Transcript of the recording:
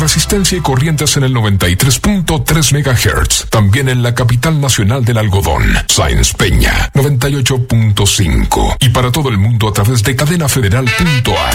resistencia y corrientes en el 93.3 MHz. También en la capital nacional del algodón, Sáenz Peña, 98.5. Y para todo el mundo a través de cadenafederal.ar.